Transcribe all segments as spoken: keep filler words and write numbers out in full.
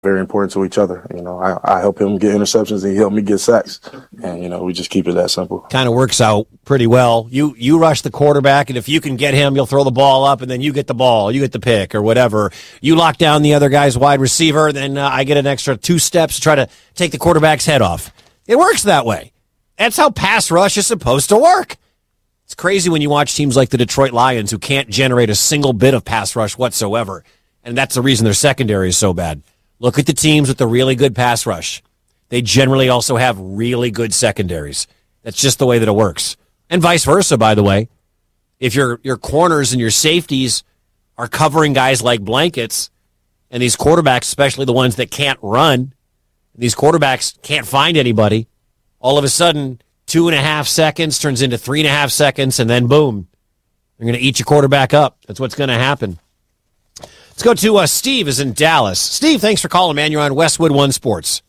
very important to each other. You know, I, I help him get interceptions and he help me get sacks. And, you know, we just keep it that simple. Kind of works out pretty well. You you rush the quarterback, and if you can get him, you'll throw the ball up, and then you get the ball, you get the pick or whatever. You lock down the other guy's wide receiver, then uh, I get an extra two steps to try to take the quarterback's head off. It works that way. That's how pass rush is supposed to work. It's crazy when you watch teams like the Detroit Lions who can't generate a single bit of pass rush whatsoever, and that's the reason their secondary is so bad. Look at the teams with the really good pass rush. They generally also have really good secondaries. That's just the way that it works. And vice versa, by the way. If your your corners and your safeties are covering guys like blankets, and these quarterbacks, especially the ones that can't run, these quarterbacks can't find anybody, all of a sudden, two and a half seconds turns into three and a half seconds, and then boom, they're going to eat your quarterback up. That's what's going to happen. Let's go to uh, Steve is in Dallas. Steve, thanks for calling, man. You're on Westwood One Sports.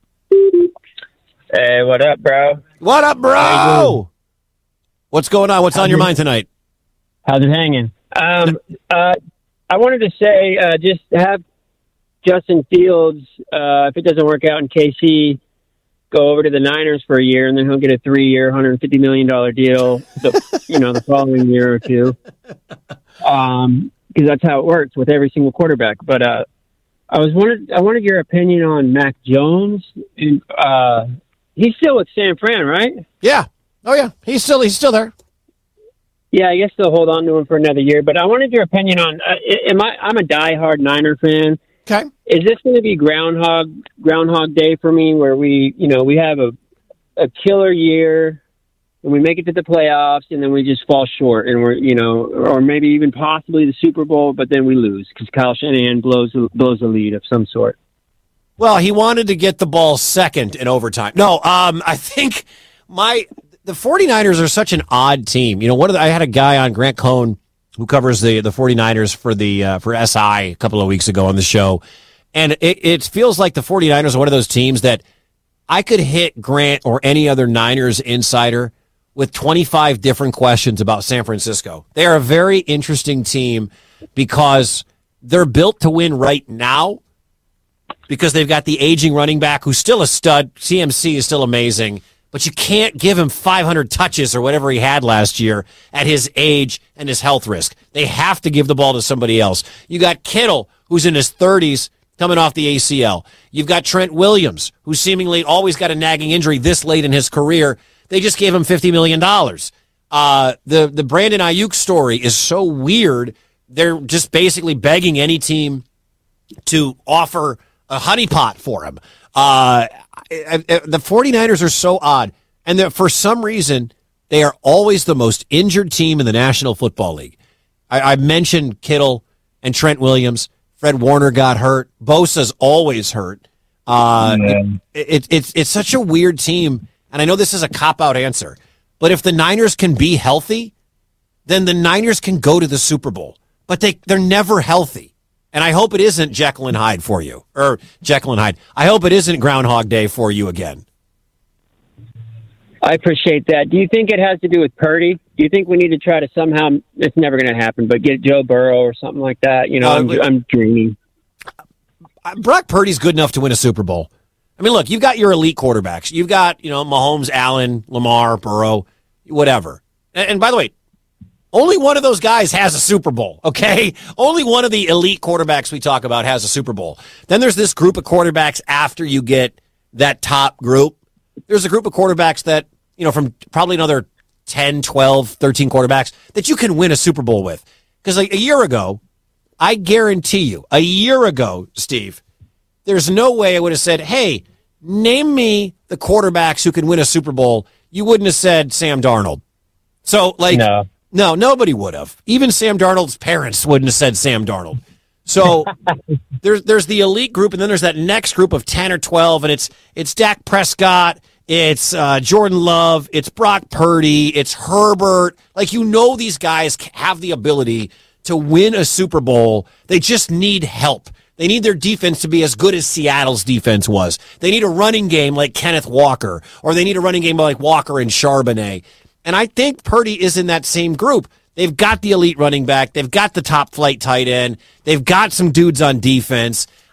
Hey, what up, bro? What up, bro? What's going on? What's How's on your it, mind tonight? How's it hanging? Um, uh, I wanted to say uh, just have Justin Fields, uh, if it doesn't work out in K C, go over to the Niners for a year, and then he'll get a three-year, one hundred fifty million dollars deal, the, you know, the following year or two. Um, because that's how it works with every single quarterback. But uh, I was wanted I wanted your opinion on Mac Jones. And, uh, he's still with San Fran, right? Yeah. Oh yeah, he's still he's still there. Yeah, I guess they'll hold on to him for another year. But I wanted your opinion on. Uh, am I? I'm a diehard Niner fan. Okay. Is this going to be Groundhog Groundhog Day for me, where we, you know, we have a a killer year and we make it to the playoffs, and then we just fall short, and we're, you know, or maybe even possibly the Super Bowl, but then we lose because Kyle Shanahan blows blows a lead of some sort. Well, he wanted to get the ball second in overtime. No, um, I think my the 49ers are such an odd team. You know, one of the, I had a guy on, Grant Cohn, who covers the, the 49ers for the uh, for S I a couple of weeks ago on the show. And it, it feels like the 49ers are one of those teams that I could hit Grant or any other Niners insider with twenty-five different questions about San Francisco. They are a very interesting team because they're built to win right now because they've got the aging running back who's still a stud. C M C is still amazing, but you can't give him five hundred touches or whatever he had last year at his age and his health risk. They have to give the ball to somebody else. You got Kittle, who's in his thirties, coming off the A C L. You've got Trent Williams, who seemingly always got a nagging injury this late in his career. They just gave him fifty million dollars. Uh, the, the Brandon Ayuk story is so weird. They're just basically begging any team to offer a honeypot for him. Uh, I, I, the 49ers are so odd. And for some reason, they are always the most injured team in the National Football League. I, I mentioned Kittle and Trent Williams. Fred Warner got hurt. Bosa's always hurt. Uh, yeah. it, it, it's it's such a weird team. And I know this is a cop-out answer, but if the Niners can be healthy, then the Niners can go to the Super Bowl. But they, they're never healthy. And I hope it isn't Jekyll and Hyde for you. Or Jekyll and Hyde. I hope it isn't Groundhog Day for you again. I appreciate that. Do you think it has to do with Purdy? Do you think we need to try to somehow, it's never going to happen, but get Joe Burrow or something like that? You know, uh, I'm, I'm dreaming. Brock Purdy's good enough to win a Super Bowl. I mean, look, you've got your elite quarterbacks. You've got, you know, Mahomes, Allen, Lamar, Burrow, whatever. And, and by the way, only one of those guys has a Super Bowl, okay? Only one of the elite quarterbacks we talk about has a Super Bowl. Then there's this group of quarterbacks after you get that top group. There's a group of quarterbacks that, you know, from probably another ten, twelve, thirteen quarterbacks that you can win a Super Bowl with. Because like a year ago, I guarantee you, a year ago, Steve, there's no way I would have said, hey, name me the quarterbacks who can win a Super Bowl. You wouldn't have said Sam Darnold. So, like, no, no nobody would have. Even Sam Darnold's parents wouldn't have said Sam Darnold. So there's there's the elite group, and then there's that next group of ten or twelve, and it's it's Dak Prescott, it's uh, Jordan Love, it's Brock Purdy, it's Herbert. Like, you know, these guys have the ability to win a Super Bowl. They just need help. They need their defense to be as good as Seattle's defense was. They need a running game like Kenneth Walker, or they need a running game like Walker and Charbonnet. And I think Purdy is in that same group. They've got the elite running back. They've got the top flight tight end. They've got some dudes on defense.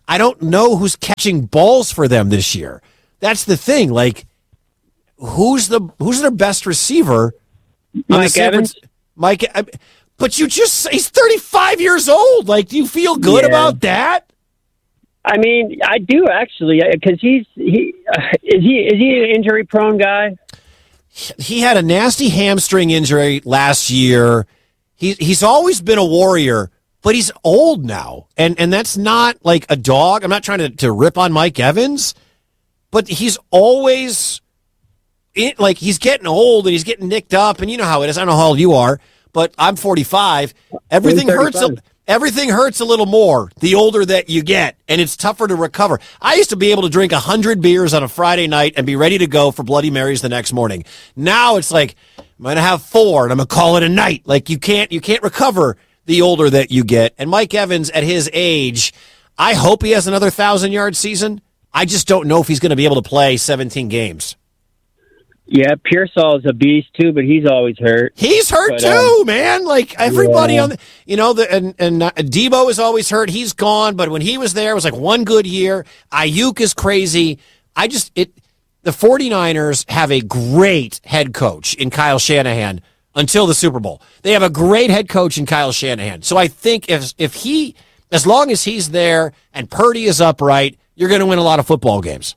I don't know who's catching balls for them this year. That's the thing. Like, who's the who's their best receiver? Mike Evans. Mike, I, but you just he's thirty-five years old. Like, do you feel good Yeah. about that? I mean, I do actually, because he's he uh, is he is he an injury prone guy? He had a nasty hamstring injury last year. He he's always been a warrior, but he's old now, and and that's not like a dog. I'm not trying to, to rip on Mike Evans, but he's always it, like he's getting old and he's getting nicked up, and you know how it is. I don't know how old you are, but I'm forty-five. Everything hurts. A, everything hurts a little more the older that you get, and it's tougher to recover. I used to be able to drink a hundred beers on a Friday night and be ready to go for Bloody Marys the next morning. Now it's like I'm gonna have four and I'm gonna call it a night. Like you can't you can't recover the older that you get. And Mike Evans at his age, I hope he has another thousand yard season. I just don't know if he's going to be able to play seventeen games. Yeah, Pearsall's a beast too, but he's always hurt. He's hurt But, too, um, man. Like everybody yeah. on the, you know, the and and uh, Debo is always hurt. He's gone, but when he was there, it was like one good year. Ayuk is crazy. I just it. The 49ers have a great head coach in Kyle Shanahan until the Super Bowl. They have a great head coach in Kyle Shanahan. So I think if if he, as long as he's there and Purdy is upright, you're going to win a lot of football games.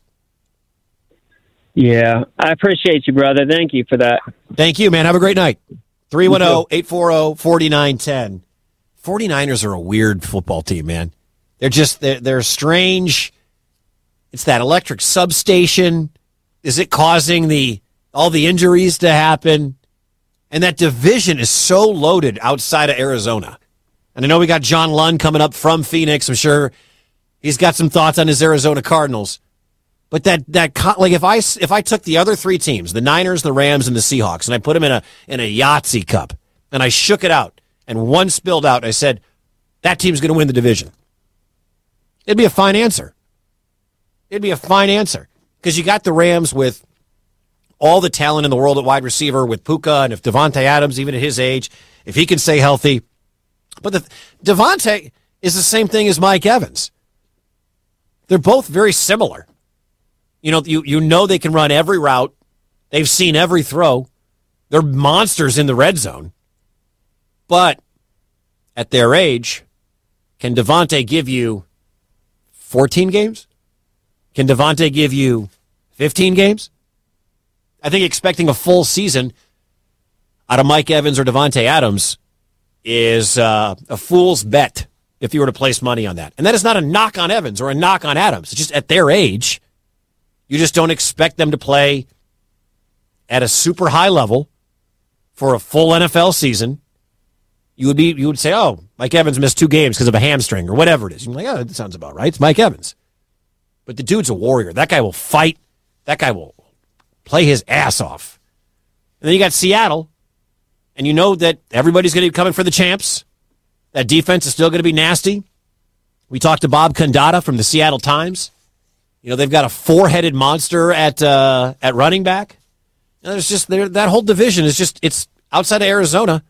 Yeah, I appreciate you, brother. Thank you for that. Thank you, man. Have a great night. three one zero, eight four zero, four nine one zero. 49ers are a weird football team, man. They're just, they're, they're strange. It's that electric substation. Is it causing the all the injuries to happen? And that division is so loaded outside of Arizona. And I know we got John Lund coming up from Phoenix. I'm sure he's got some thoughts on his Arizona Cardinals. But that that like if I if I took the other three teams, the Niners, the Rams, and the Seahawks, and I put them in a in a Yahtzee cup, and I shook it out, and one spilled out, and I said that team's going to win the division. It'd be a fine answer. It'd be a fine answer because you got the Rams with all the talent in the world at wide receiver with Puka, and if Devontae Adams, even at his age, if he can stay healthy, but the Devontae is the same thing as Mike Evans. They're both very similar. You know, you, you know they can run every route. They've seen every throw. They're monsters in the red zone. But at their age, can Devontae give you fourteen games? Can Devontae give you fifteen games? I think expecting a full season out of Mike Evans or Devontae Adams is uh, a fool's bet if you were to place money on that. And that is not a knock on Evans or a knock on Adams. It's just at their age, you just don't expect them to play at a super high level for a full N F L season. You would be, you would say, oh, Mike Evans missed two games because of a hamstring or whatever it is. You're like, oh, that sounds about right. It's Mike Evans. But the dude's a warrior. That guy will fight. That guy will play his ass off. And then you got Seattle, and you know that everybody's going to be coming for the champs. That defense is still going to be nasty. We talked to Bob Condata from the Seattle Times. You know, they've got a four-headed monster at uh, at running back. You know, there's just there, that whole division is just, it's outside of Arizona.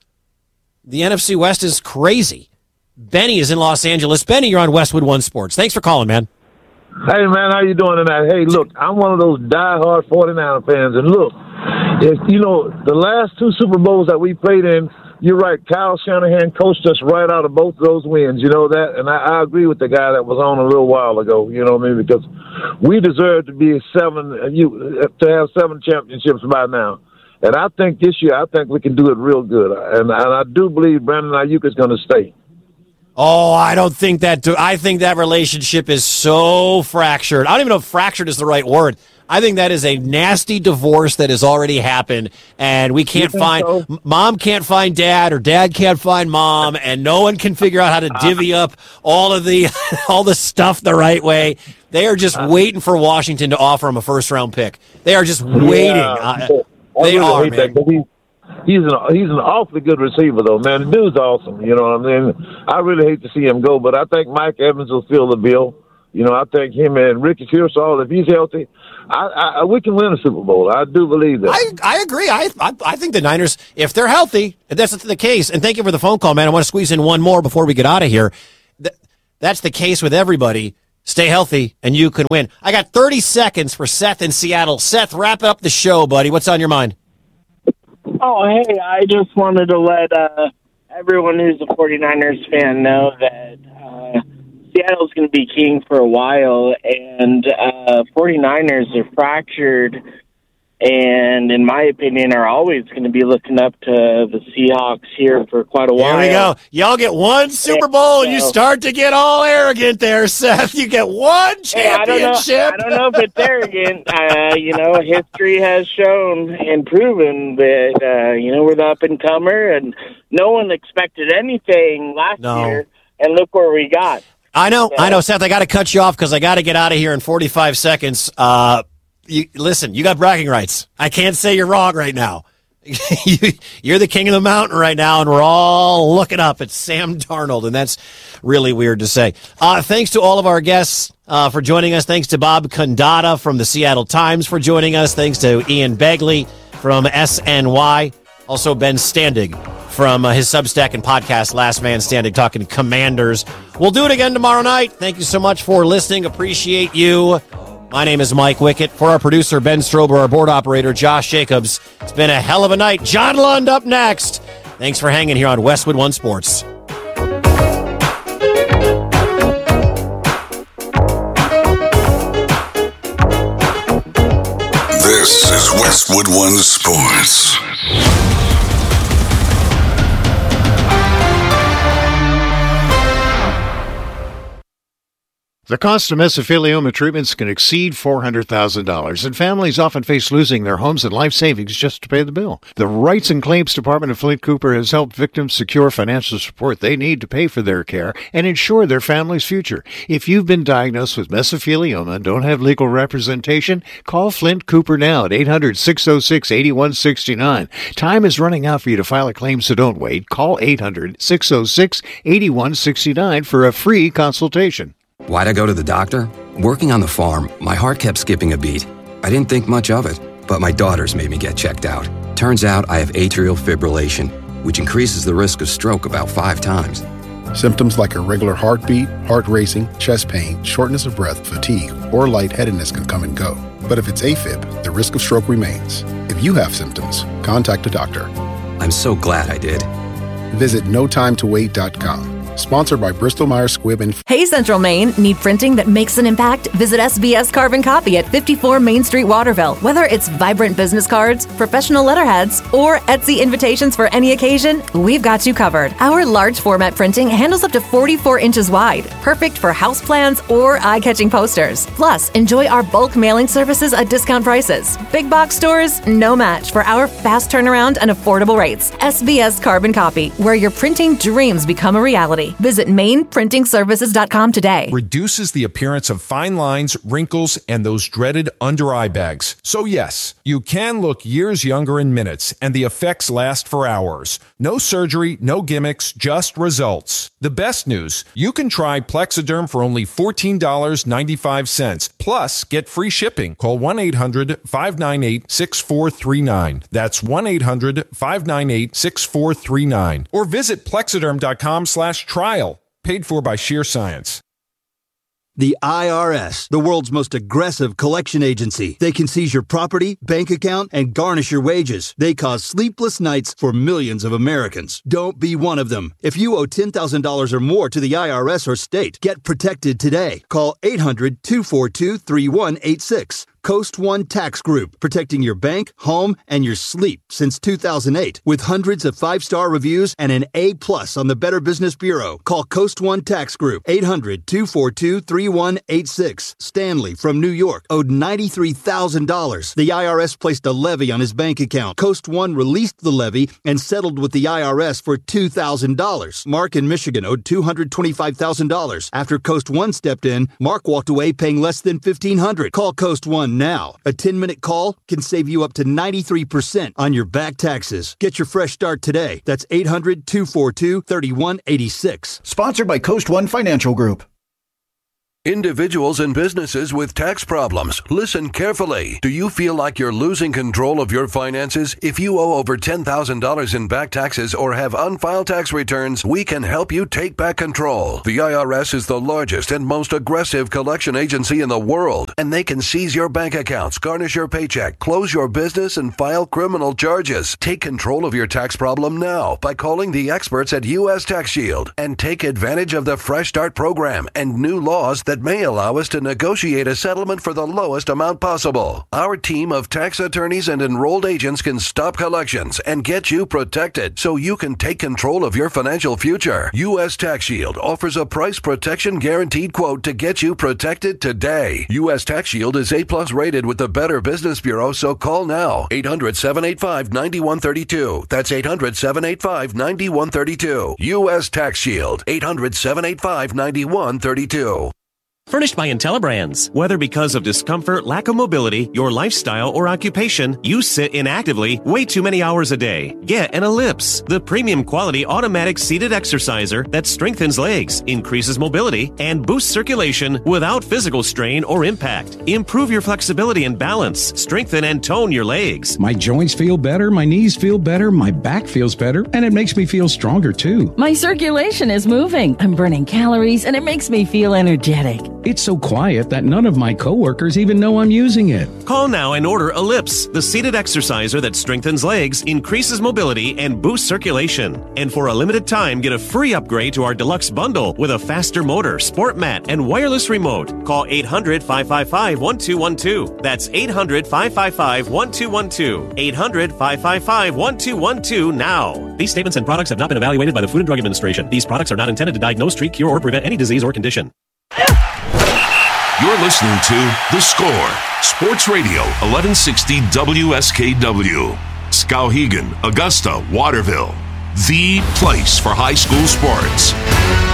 The N F C West is crazy. Benny is in Los Angeles. Benny, you're on Westwood One Sports. Thanks for calling, man. Hey, man, how you doing tonight? Hey, look, I'm one of those diehard 49er fans, and look, if, you know, the last two Super Bowls that we played in, you're right, Kyle Shanahan coached us right out of both of those wins, you know that, and I, I agree with the guy that was on a little while ago, you know what I mean, because we deserve to be seven, you to have seven championships by now. And I think this year, I think we can do it real good, and, and I do believe Brandon Ayuk is going to stay. Oh, I don't think that. I think that relationship is so fractured. I don't even know if fractured is the right word. I think that is a nasty divorce that has already happened, and we can't find so? Mom can't find dad, or dad can't find mom, and no one can figure out how to divvy up all of the all the stuff the right way. They are just waiting for Washington to offer them a first round pick. They are just waiting. Yeah, uh, they really are, hate man. That, he, he's an he's an awfully good receiver, though, man. The dude's awesome. You know what I mean? I really hate to see him go, but I think Mike Evans will fill the bill. You know, I think him and Ricky Pearsall, if he's healthy, I, I, we can win a Super Bowl. I do believe that. I, I agree. I, I I think the Niners, if they're healthy, if that's the case, and thank you for the phone call, man. I want to squeeze in one more before we get out of here. Th- that's the case with everybody. Stay healthy, and you can win. I got thirty seconds for Seth in Seattle. Seth, wrap up the show, buddy. What's on your mind? Oh, hey, I just wanted to let uh, everyone who's a 49ers fan know that uh, Seattle's going to be king for a while, and uh, 49ers are fractured, and in my opinion, are always going to be looking up to the Seahawks here for quite a while. Here we go. Y'all get one Super Bowl, and you start to get all arrogant there, Seth. You get one championship. Hey, I, don't know, I don't know if it's arrogant. Uh, you know, history has shown and proven that, uh, you know, we're the up-and-comer, and no one expected anything last No. year, and look where we got. I know, I know, Seth. I got to cut you off because I got to get out of here in forty-five seconds. Uh, you, listen, you got bragging rights. I can't say you're wrong right now. you, you're the king of the mountain right now, and we're all looking up at Sam Darnold, and that's really weird to say. Uh, thanks to all of our guests uh, for joining us. Thanks to Bob Condata from the Seattle Times for joining us. Thanks to Ian Begley from S N Y. Also, Ben Standig from uh, his Substack and podcast, Last Man Standing, talking Commanders. We'll do it again tomorrow night. Thank you so much for listening. Appreciate you. My name is Mike Wickett. For our producer, Ben Strober, our board operator, Josh Jacobs, it's been a hell of a night. John Lund up next. Thanks for hanging here on Westwood One Sports. This is Westwood One Sports. The cost of mesothelioma treatments can exceed four hundred thousand dollars, and families often face losing their homes and life savings just to pay the bill. The Rights and Claims Department of Flint Cooper has helped victims secure financial support they need to pay for their care and ensure their family's future. If you've been diagnosed with mesothelioma and don't have legal representation, call Flint Cooper now at eight hundred, six oh six, eight one six nine. Time is running out for you to file a claim, so don't wait. Call eight hundred, six oh six, eight one six nine for a free consultation. Why'd I go to the doctor? Working on the farm, my heart kept skipping a beat. I didn't think much of it, but my daughters made me get checked out. Turns out I have atrial fibrillation, which increases the risk of stroke about five times. Symptoms like irregular heartbeat, heart racing, chest pain, shortness of breath, fatigue, or lightheadedness can come and go. But if it's AFib, the risk of stroke remains. If you have symptoms, contact a doctor. I'm so glad I did. Visit no time to wait dot com. Sponsored by Bristol Myers Squibb and... Hey, Central Maine. Need printing that makes an impact? Visit S B S Carbon Copy at fifty-four Main Street, Waterville. Whether it's vibrant business cards, professional letterheads, or Etsy invitations for any occasion, we've got you covered. Our large format printing handles up to forty-four inches wide, perfect for house plans or eye-catching posters. Plus, enjoy our bulk mailing services at discount prices. Big box stores, no match for our fast turnaround and affordable rates. S B S Carbon Copy, where your printing dreams become a reality. Visit main printing services dot com today. Reduces the appearance of fine lines, wrinkles, and those dreaded under-eye bags. So yes, you can look years younger in minutes, and the effects last for hours. No surgery, no gimmicks, just results. The best news, you can try Plexiderm for only fourteen dollars and ninety-five cents, plus get free shipping. Call one eight hundred, five nine eight, six four three nine. That's one eight hundred, five nine eight, six four three nine. Or visit plexiderm.com slash trial. Paid for by Sheer Science. The I R S, the world's most aggressive collection agency. They can seize your property, bank account, and garnish your wages. They cause sleepless nights for millions of Americans. Don't be one of them. If you owe ten thousand dollars or more to the I R S or state, get protected today. Call eight hundred, two four two, three one eight six. Coast One Tax Group, protecting your bank, home, and your sleep since two thousand eight. With hundreds of five-star reviews and an A plus on the Better Business Bureau. Call Coast One Tax Group, eight hundred, two four two, three one eight six. Stanley from New York owed ninety-three thousand dollars. The I R S placed a levy on his bank account. Coast One released the levy and settled with the I R S for two thousand dollars. Mark in Michigan owed two hundred twenty-five thousand dollars. After Coast One stepped in, Mark walked away paying less than fifteen hundred dollars. Call Coast One now. A ten-minute call can save you up to ninety-three percent on your back taxes. Get your fresh start today. That's eight hundred, two four two, three one eight six. Sponsored by Coast One Financial Group. Individuals and businesses with tax problems, listen carefully. Do you feel like you're losing control of your finances? If you owe over ten thousand dollars in back taxes or have unfiled tax returns, we can help you take back control. The I R S is the largest and most aggressive collection agency in the world, and they can seize your bank accounts, garnish your paycheck, close your business, and file criminal charges. Take control of your tax problem now by calling the experts at U S Tax Shield and take advantage of the Fresh Start program and new laws that may allow us to negotiate a settlement for the lowest amount possible. Our team of tax attorneys and enrolled agents can stop collections and get you protected so you can take control of your financial future. U S Tax Shield offers a price protection guaranteed quote to get you protected today. U S Tax Shield is A plus rated with the Better Business Bureau, so call now. eight hundred, seven eight five, nine one three two. That's eight hundred, seven eight five, nine one three two. U S Tax Shield. eight hundred, seven eight five, nine one three two. Furnished by IntelliBrands. Whether because of discomfort, lack of mobility, your lifestyle, or occupation, you sit inactively way too many hours a day. Get an Ellipse, the premium quality automatic seated exerciser that strengthens legs, increases mobility, and boosts circulation without physical strain or impact. Improve your flexibility and balance. Strengthen and tone your legs. My joints feel better, my knees feel better, my back feels better, and it makes me feel stronger too. My circulation is moving. I'm burning calories, and it makes me feel energetic. It's so quiet that none of my coworkers even know I'm using it. Call now and order Ellipse, the seated exerciser that strengthens legs, increases mobility, and boosts circulation. And for a limited time, get a free upgrade to our deluxe bundle with a faster motor, sport mat, and wireless remote. Call eight hundred, five five five, one two one two. That's eight hundred, five five five, one two one two. eight hundred, five five five, one two one two now. These statements and products have not been evaluated by the Food and Drug Administration. These products are not intended to diagnose, treat, cure, or prevent any disease or condition. You're listening to The Score, Sports Radio, eleven sixty W S K W. Skowhegan, Augusta, Waterville. The place for high school sports.